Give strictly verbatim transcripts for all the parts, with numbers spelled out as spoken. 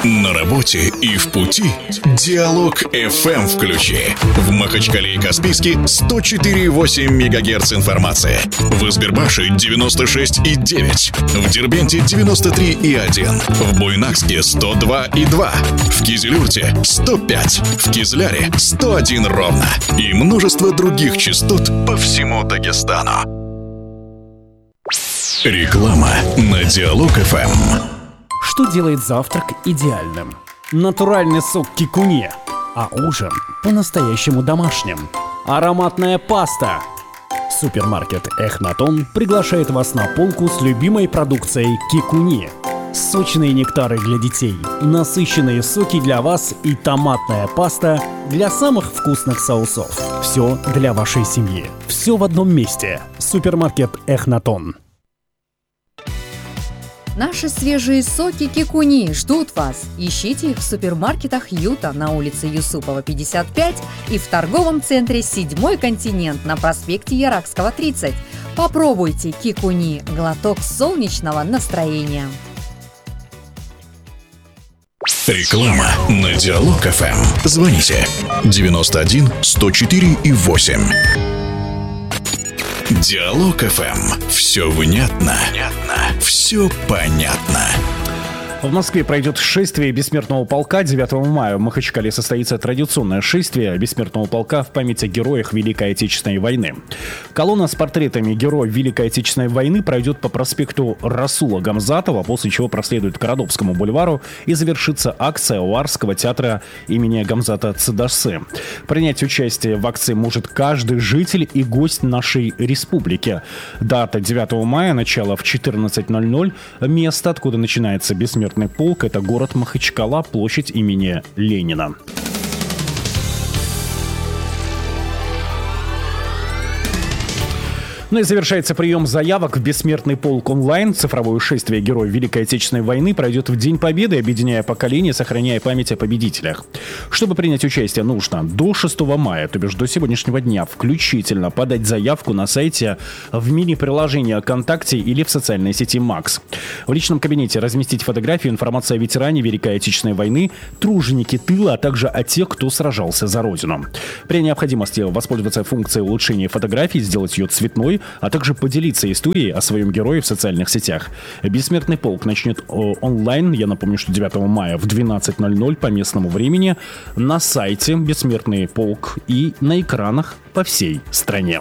На работе и в пути Диалог эф эм включи. В Махачкале и Каспийске сто четыре и восемь мегагерц информации. В Избербаше девяносто шесть и девять. В Дербенте девяносто три и один. В Буйнакске сто два и два. В Кизилюрте сто пять. В Кизляре сто один ровно. И множество других частот по всему Дагестану. Реклама на Диалог эф эм. Что делает завтрак идеальным? Натуральный сок кикуне, а ужин по-настоящему домашним. Ароматная паста. Супермаркет Эхнатон приглашает вас на полку с любимой продукцией кикуне. Сочные нектары для детей, насыщенные соки для вас и томатная паста для самых вкусных соусов. Все для вашей семьи. Все в одном месте. Супермаркет Эхнатон. Наши свежие соки кикуни ждут вас. Ищите их в супермаркетах Юта на улице Юсупова, пятьдесят пять и в торговом центре «Седьмой континент» на проспекте Яракского, тридцать. Попробуйте кикуни – глоток солнечного настроения. Реклама на Диалог эф эм. Звоните девяносто один сто четыре и восемь. Диалог эф эм. Все внятно, внятно, все понятно. В Москве пройдет шествие Бессмертного полка. девятого мая в Махачкале состоится традиционное шествие Бессмертного полка в память о героях Великой Отечественной войны. Колонна с портретами героев Великой Отечественной войны пройдет по проспекту Расула Гамзатова, после чего проследует к Родопскому бульвару и завершится акция Уарского театра имени Гамзата Цидасы. Принять участие в акции может каждый житель и гость нашей республики. Дата девятого мая, начало в четырнадцать ноль ноль. Место, откуда начинается Бессмертный полк, это город Махачкала, площадь имени Ленина. Ну и завершается прием заявок в Бессмертный полк онлайн. Цифровое шествие героев Великой Отечественной войны пройдет в День Победы, объединяя поколения, сохраняя память о победителях. Чтобы принять участие, нужно до шестого мая, то бишь до сегодняшнего дня, включительно подать заявку на сайте в мини-приложении ВКонтакте или в социальной сети Макс. В личном кабинете разместить фотографию, информацию о ветеране Великой Отечественной войны, труженики тыла, а также о тех, кто сражался за Родину. При необходимости воспользоваться функцией улучшения фотографии, сделать ее цветной, а также поделиться историей о своем герое в социальных сетях. Бессмертный полк начнет онлайн, я напомню, что девятого мая в двенадцать ноль ноль по местному времени на сайте Бессмертный полк и на экранах по всей стране.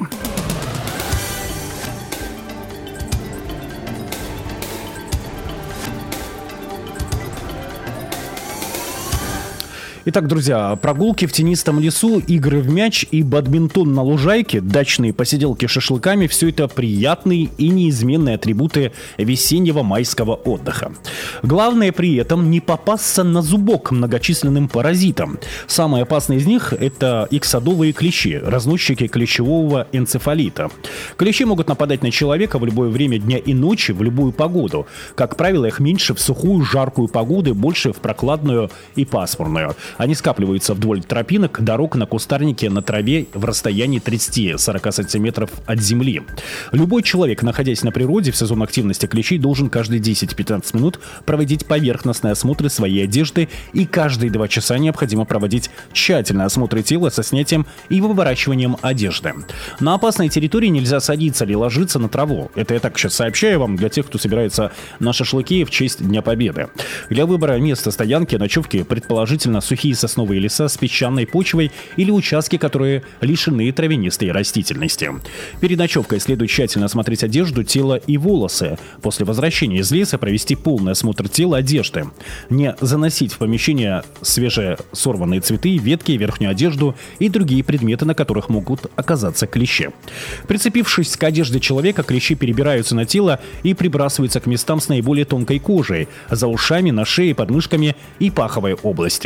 Итак, друзья, прогулки в тенистом лесу, игры в мяч и бадминтон на лужайке, дачные посиделки с шашлыками – все это приятные и неизменные атрибуты весеннего майского отдыха. Главное при этом не попасться на зубок многочисленным паразитам. Самые опасные из них – это иксодовые клещи, разносчики клещевого энцефалита. Клещи могут нападать на человека в любое время дня и ночи, в любую погоду. Как правило, их меньше в сухую, жаркую погоду, больше в прохладную и пасмурную. Они скапливаются вдоль тропинок, дорог, на кустарнике, на траве в расстоянии тридцать-сорок сантиметров от земли. Любой человек, находясь на природе в сезон активности клещей, должен каждые десять-пятнадцать минут проводить поверхностные осмотры своей одежды, и каждые два часа необходимо проводить тщательные осмотры тела со снятием и выворачиванием одежды. На опасной территории нельзя садиться или ложиться на траву. Это я так сейчас сообщаю вам для тех, кто собирается на шашлыки в честь Дня Победы. Для выбора места стоянки, ночевки предположительно сухие сосновые леса с песчаной почвой или участки, которые лишены травянистой растительности. Перед ночевкой следует тщательно осмотреть одежду, тело и волосы. После возвращения из леса провести полный осмотр тела, одежды. Не заносить в помещение свежесорванные цветы, ветки, верхнюю одежду и другие предметы, на которых могут оказаться клещи. Прицепившись к одежде человека, клещи перебираются на тело и прибрасываются к местам с наиболее тонкой кожей, за ушами, на шее, подмышками и паховой области.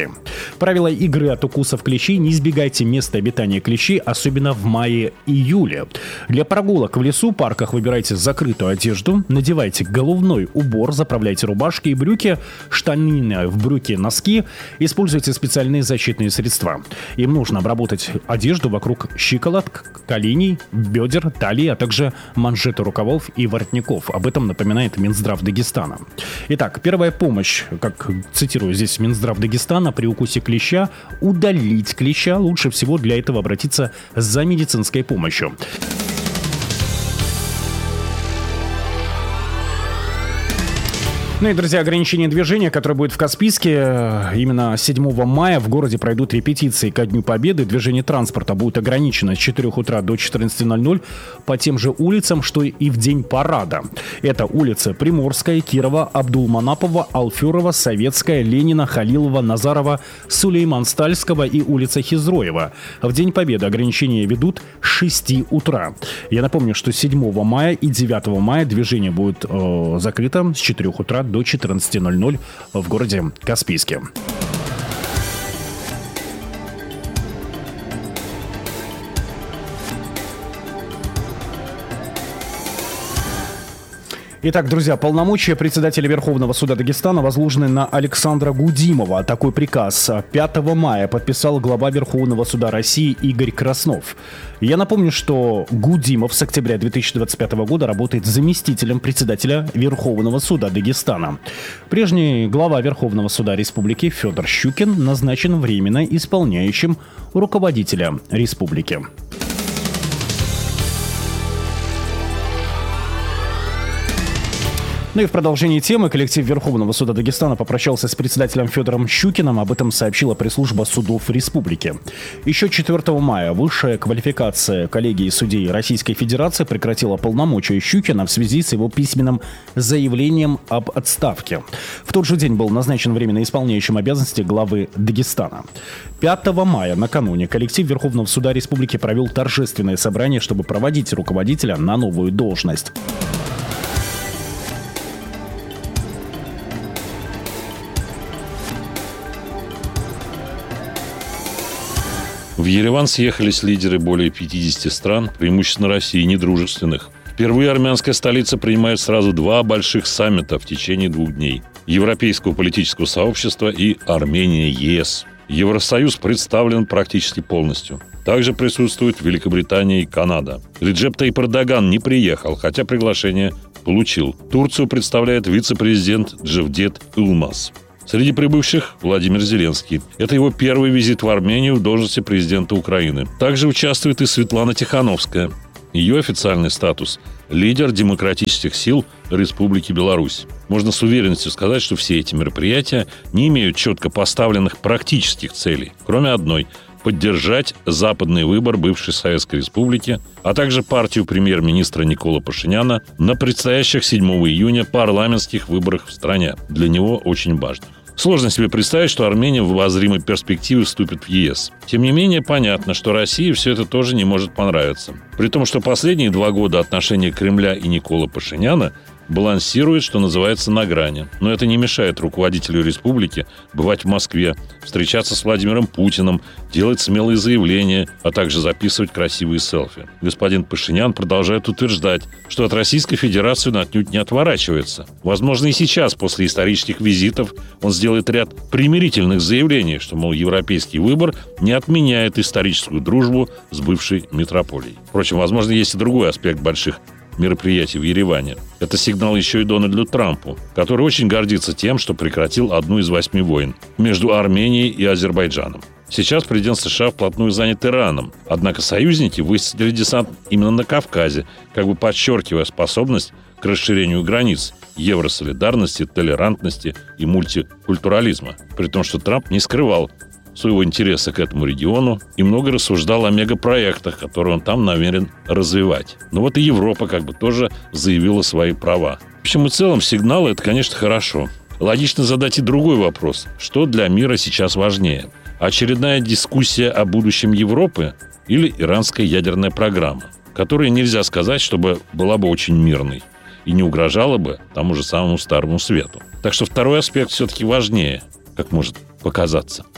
Правила игры от укусов клещей: не избегайте места обитания клещей, особенно в мае-июле. Для прогулок в лесу, парках выбирайте закрытую одежду, надевайте головной убор, заправляйте рубашки и брюки, штанины в брюки, носки, используйте специальные защитные средства. Им нужно обработать одежду вокруг щиколоток, коленей, бедер, талии, а также манжеты рукавов и воротников. Об этом напоминает Минздрав Дагестана. Итак, первая помощь, как цитирую здесь Минздрав Дагестана: при укусе клеща удалить клеща. Лучше всего для этого обратиться за медицинской помощью. Ну и, друзья, ограничение движения, которое будет в Каспийске, именно седьмого мая в городе пройдут репетиции ко Дню Победы. Движение транспорта будет ограничено с четырёх утра до четырнадцати ноль-ноль по тем же улицам, что и в день парада. Это улицы Приморская, Кирова, Абдулманапова, Алферова, Советская, Ленина, Халилова, Назарова, Сулейман-Стальского и улица Хизроева. В День Победы ограничения ведут с шести утра. Я напомню, что седьмого мая и девятого мая движение будет э, закрыто с четырёх утра до четырнадцати ноль-ноль в городе Каспийске. Итак, друзья, полномочия председателя Верховного суда Дагестана возложены на Александра Гудимова. Такой приказ пятого мая подписал глава Верховного суда России Игорь Краснов. Я напомню, что Гудимов с октября две тысячи двадцать пятого года работает заместителем председателя Верховного суда Дагестана. Прежний глава Верховного суда Республики Федор Щукин назначен временно исполняющим руководителя республики. Ну и в продолжении темы коллектив Верховного суда Дагестана попрощался с председателем Федором Щукиным. Об этом сообщила пресс-служба судов республики. Еще четвёртого мая высшая квалификация коллегии судей Российской Федерации прекратила полномочия Щукина в связи с его письменным заявлением об отставке. В тот же день был назначен временно исполняющим обязанности главы Дагестана. пятого мая, накануне, коллектив Верховного суда республики провел торжественное собрание, чтобы проводить руководителя на новую должность. В Ереван съехались лидеры более пятидесяти стран, преимущественно России, недружественных. Впервые армянская столица принимает сразу два больших саммита в течение двух дней: Европейского политического сообщества и Армения-ЕС. Евросоюз представлен практически полностью. Также присутствуют Великобритания и Канада. Реджеп Тайип Эрдоган не приехал, хотя приглашение получил. Турцию представляет вице-президент Джевдет Ылмаз. Среди прибывших Владимир Зеленский. Это его первый визит в Армению в должности президента Украины. Также участвует и Светлана Тихановская. Ее официальный статус – лидер демократических сил Республики Беларусь. Можно с уверенностью сказать, что все эти мероприятия не имеют четко поставленных практических целей, кроме одной – поддержать западный выбор бывшей Советской Республики, а также партию премьер-министра Никола Пашиняна на предстоящих седьмого июня парламентских выборах в стране. Для него очень важно. Сложно себе представить, что Армения в обозримой перспективе вступит в ЕС. Тем не менее, понятно, что России все это тоже не может понравиться. При том, что последние два года отношения Кремля и Никола Пашиняна балансирует, что называется, на грани. Но это не мешает руководителю республики бывать в Москве, встречаться с Владимиром Путиным, делать смелые заявления, а также записывать красивые селфи. Господин Пашинян продолжает утверждать, что от Российской Федерации он отнюдь не отворачивается. Возможно, и сейчас, после исторических визитов, он сделает ряд примирительных заявлений, что, мол, европейский выбор не отменяет историческую дружбу с бывшей метрополией. Впрочем, возможно, есть и другой аспект больших мероприятий в Ереване. Это сигнал еще и Дональду Трампу, который очень гордится тем, что прекратил одну из восьми войн между Арменией и Азербайджаном. Сейчас президент США вплотную занят Ираном, однако союзники высадили десант именно на Кавказе, как бы подчеркивая способность к расширению границ, евросолидарности, толерантности и мультикультурализма. При том, что Трамп не скрывал своего интереса к этому региону и много рассуждал о мегапроектах, которые он там намерен развивать. Но вот и Европа как бы тоже заявила свои права. В общем и целом сигналы – это, конечно, хорошо. Логично задать и другой вопрос. Что для мира сейчас важнее? Очередная дискуссия о будущем Европы или иранская ядерная программа, которая, нельзя сказать, чтобы была бы очень мирной и не угрожала бы тому же самому Старому Свету. Так что второй аспект все-таки важнее, как может показаться.